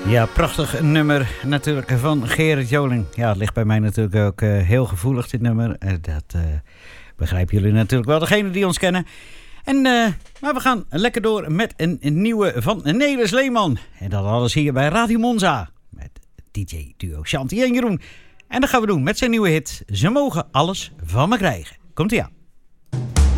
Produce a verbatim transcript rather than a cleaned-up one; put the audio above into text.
Ja, prachtig nummer natuurlijk van Gerrit Joling. Ja, het ligt bij mij natuurlijk ook uh, heel gevoelig, dit nummer. Uh, dat uh, begrijpen jullie natuurlijk wel, degene die ons kennen. En, uh, maar we gaan lekker door met een, een nieuwe van Nelis Leeman. En dat alles hier bij Radio Monza. Met D J-duo Shanti en Jeroen. En dat gaan we doen met zijn nieuwe hit. Ze mogen alles van me krijgen. Komt-ie aan.